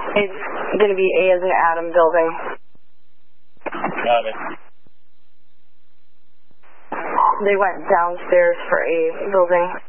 It's going to be A as in Adam building. Got it. They went downstairs for A building.